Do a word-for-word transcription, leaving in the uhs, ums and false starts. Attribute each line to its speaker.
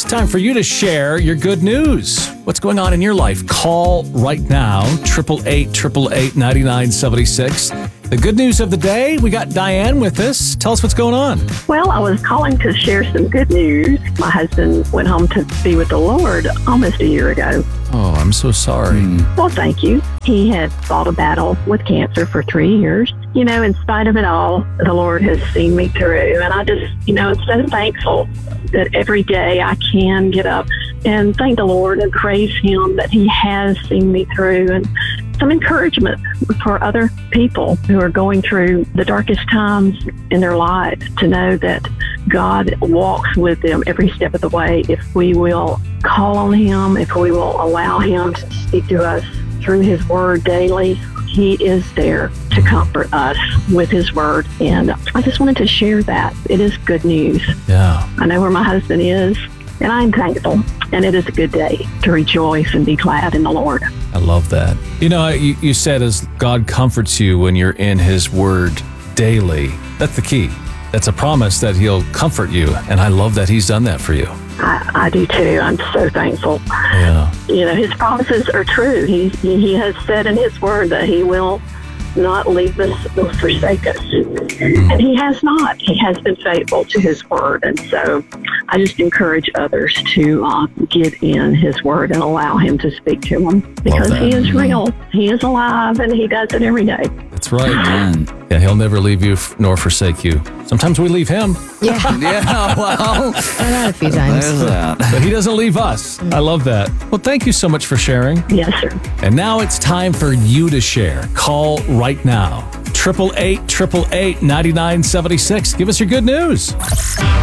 Speaker 1: Time for you to share your good news. What's going on in your life? Call right now, eight eight eight, eight eight eight, nine nine seven six. The good news of the day, we got Diane with us. Tell us what's going on.
Speaker 2: Well, I was calling to share some good news. My husband went home to be with the Lord almost a year ago.
Speaker 1: Oh, I'm so sorry.
Speaker 2: Mm. Well, thank you. He had fought a battle with cancer for three years. You know, in spite of it all, the Lord has seen me through. And I just, you know, I'm so thankful that every day I can get up and thank the Lord and praise Him that He has seen me through, and some encouragement for other people who are going through the darkest times in their lives to know that God walks with them every step of the way if we will call on Him, if we will allow Him to speak to us through His Word daily. He is there to comfort us with His Word. And I just wanted to share that. It is good news.
Speaker 1: Yeah.
Speaker 2: I know where my husband is, and I'm thankful. And it is a good day to rejoice and be glad in the Lord.
Speaker 1: I love that. You know, you, you said as God comforts you when you're in His Word daily. That's the key. That's a promise that He'll comfort you. And I love that He's done that for you.
Speaker 2: I, I do too. I'm so thankful.
Speaker 1: Yeah.
Speaker 2: You know, His promises are true. He, he has said in His Word that He will not leave us or forsake us. And He has not. He has been faithful to His Word. And so I just encourage others to uh, get in His Word and allow Him to speak to them, because He is real. He is alive, and He does it every day.
Speaker 1: That's right. Yeah, He'll never leave you f- nor forsake you. Sometimes we leave Him.
Speaker 3: Yeah.
Speaker 4: Yeah, well,
Speaker 3: I know a few times.
Speaker 4: there's that.
Speaker 1: But He doesn't leave us. I love that. Well, thank you so much for sharing.
Speaker 2: Yes, sir.
Speaker 1: And now it's time for you to share. Call right now. eight eight eight, eight eight eight, nine nine seven six. Give us your good news.